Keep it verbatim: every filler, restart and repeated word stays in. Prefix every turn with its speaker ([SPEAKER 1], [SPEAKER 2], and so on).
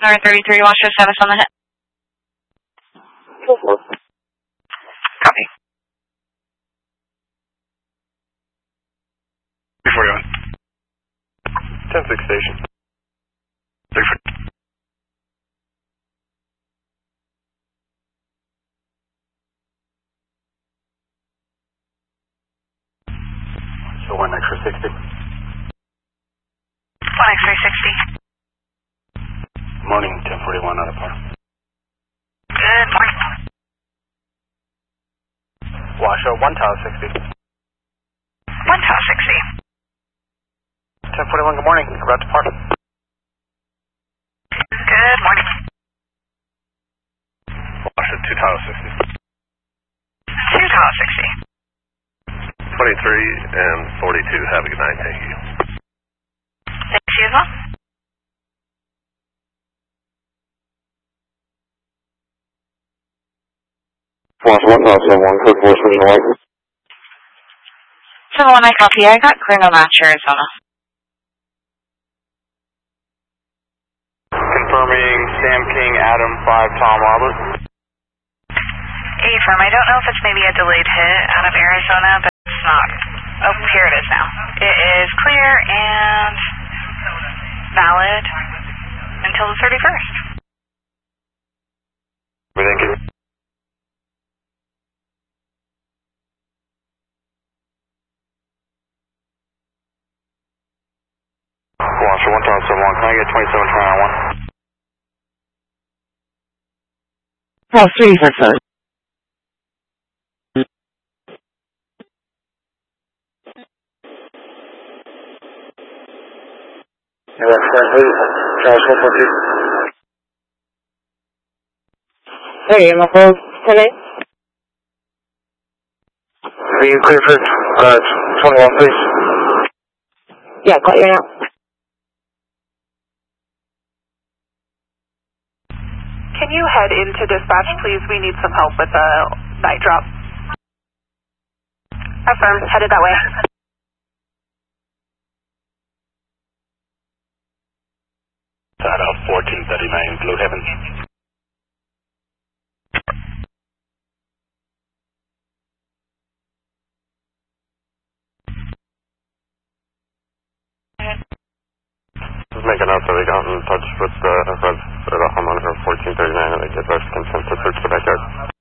[SPEAKER 1] Number thirty-three, watch your status on the hit. Copy.
[SPEAKER 2] Before you on. ten six station. three foot. So one extra sixty.
[SPEAKER 1] one X three sixty.
[SPEAKER 2] Morning, ten forty-one out of par.
[SPEAKER 1] Good morning.
[SPEAKER 2] Washoe, one tower sixty.
[SPEAKER 1] one tower sixty.
[SPEAKER 2] ten forty-one, good morning. About to park.
[SPEAKER 1] Good morning.
[SPEAKER 2] Washoe, two tower sixty.
[SPEAKER 1] two tower sixty.
[SPEAKER 2] twenty-three and forty-two, have a good night, thank you.
[SPEAKER 1] Thank you as well.
[SPEAKER 2] Washoe, one tower seven one, code four seven one.
[SPEAKER 1] seven one, I copy. I got Gringo Match, Arizona.
[SPEAKER 2] Confirming Sam King, Adam five, Tom Robert.
[SPEAKER 1] Affirm. I don't know if it's maybe a delayed hit out of Arizona, but it's not. Oh, here it is now. It is clear and valid until the thirty-first.
[SPEAKER 2] Thank you. Washoe, one tower seven one, can I get twenty-seven twenty-nine one?
[SPEAKER 3] House three for sir. Hey, am I close today?
[SPEAKER 2] Are you clear for uh, twenty-one, please?
[SPEAKER 3] Yeah, got you now.
[SPEAKER 4] Can you head into dispatch, please? We need some help with a night drop. Affirm, headed that way.
[SPEAKER 2] Start out fourteen thirty-nine, Blue Heavens. Just make a note so they got in touch with the res, the homeowner of fourteen thirty-nine and they get res consent to search the backyard.